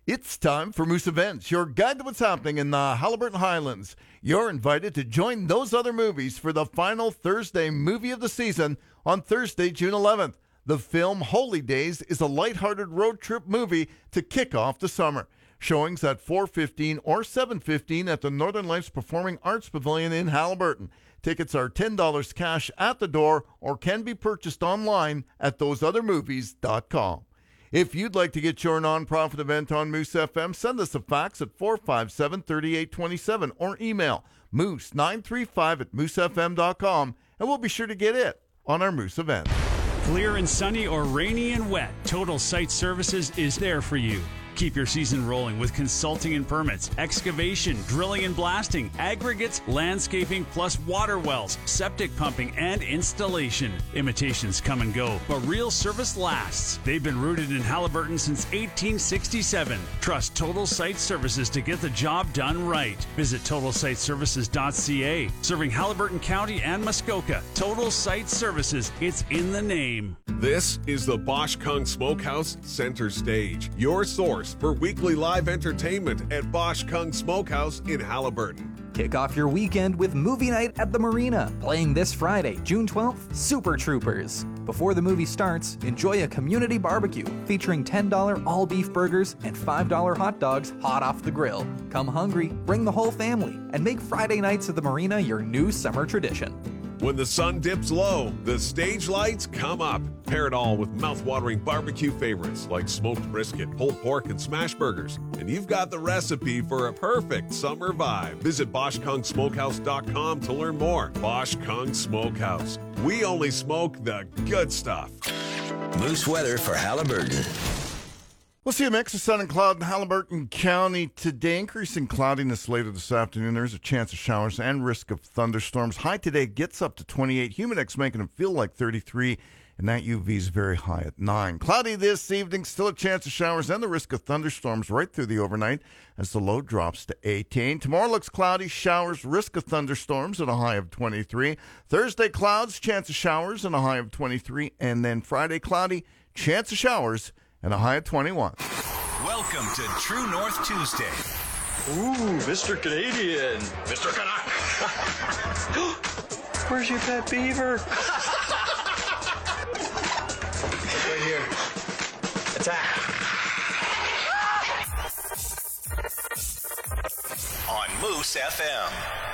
It's time for Moose Events, your guide to what's happening in the Haliburton Highlands. You're invited to join those other movies for the final Thursday movie of the season on Thursday, June 11th. The film Holy Days is a lighthearted road trip movie to kick off the summer. Showings at 4:15 or 7:15 at the Northern Lights Performing Arts Pavilion in Haliburton. Tickets are $10 cash at the door or can be purchased online at thoseothermovies.com. If you'd like to get your nonprofit event on Moose FM, send us a fax at 457-3827 or email moose935@moosefm.com, and we'll be sure to get it on our Moose event. Clear and sunny or rainy and wet, Total Site Services is there for you. Keep your season rolling with consulting and permits, excavation, drilling and blasting, aggregates, landscaping, plus water wells, septic pumping, and installation. Imitations come and go, but real service lasts. They've been rooted in Haliburton since 1867. Trust Total Site Services to get the job done right. Visit TotalSiteServices.ca. Serving Haliburton County and Muskoka. Total Site Services, it's in the name. This is the Bosch Kung Smokehouse Center Stage, your source for weekly live entertainment at Bosch Kung Smokehouse in Haliburton. Kick off your weekend with movie night at the Marina, playing this Friday, June 12th, Super Troopers. Before the movie starts, enjoy a community barbecue featuring $10 all-beef burgers and $5 hot dogs hot off the grill. Come hungry, bring the whole family, and make Friday nights at the Marina your new summer tradition. When the sun dips low, the stage lights come up. Pair it all with mouth-watering barbecue favorites like smoked brisket, pulled pork, and smash burgers. And you've got the recipe for a perfect summer vibe. Visit BoschKungSmokehouse.com to learn more. Bosch Kung Smokehouse. We only smoke the good stuff. Moose weather for Haliburton. We'll see a mix of sun and cloud in Haliburton County today. Increasing cloudiness later this afternoon. There's a chance of showers and risk of thunderstorms. High today gets up to 28. Humidex making it feel like 33. And that UV is very high at 9. Cloudy this evening. Still a chance of showers and the risk of thunderstorms right through the overnight as the low drops to 18. Tomorrow looks cloudy. Showers, risk of thunderstorms at a high of 23. Thursday clouds, chance of showers and a high of 23. And then Friday cloudy, chance of showers and a high of 21. Welcome to True North Tuesday. Ooh, Mr. Canadian. Mr. Canuck. Where's your pet beaver? Right here. Attack. On Moose FM.